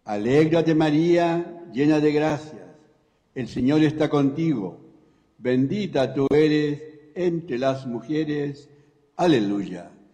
Alégrate María, llena de gracias, el Señor está contigo, bendita tú eres entre las mujeres. Aleluya.